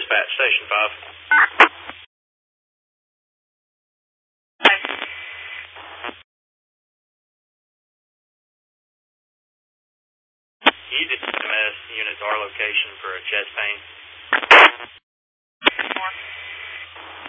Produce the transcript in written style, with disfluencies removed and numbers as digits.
Dispatch, Station 5. Easy MS unit to our location for a chest pain.